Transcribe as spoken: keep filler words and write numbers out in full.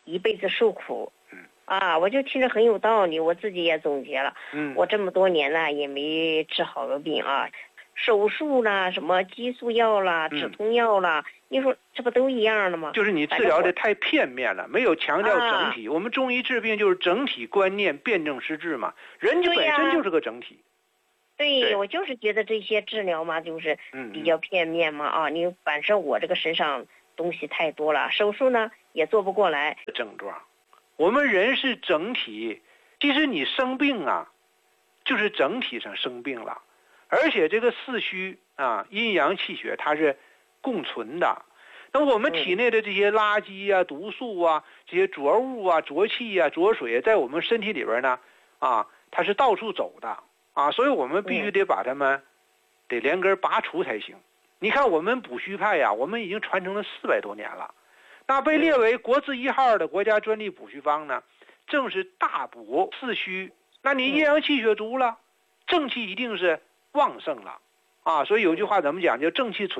一辈子受苦。 嗯啊，我就听着很有道理，我自己也总结了。 嗯， 我这么多年呢也没治好个病啊，手术啦，什么激素药啦，止痛药啦，嗯、你说这不都一样的吗？ 就是你治疗的太片面了，没有强调整体。啊、我们中医治病就是整体观念，辨证施治嘛，人就本身就是个整体。 对, 对，我就是觉得这些治疗嘛，就是比较片面嘛。嗯嗯啊，你反正我这个身上东西太多了，手术呢也做不过来。 症状，我们人是整体，其实你生病啊，就是整体上生病了，而且这个四虚啊，阴阳气血它是共存的。那我们体内的这些垃圾啊、毒素啊、这些浊物啊、浊气啊、浊水，在我们身体里边呢，啊，它是到处走的。啊，所以我们必须得把它们得连根拔除才行。你看我们补虚派呀，我们已经传承了四百多年了。那被列为国字一号的国家专利补虚方呢，正是大补四虚。那你阴阳气血足了，正气一定是旺盛了啊。所以有句话怎么讲，叫正气存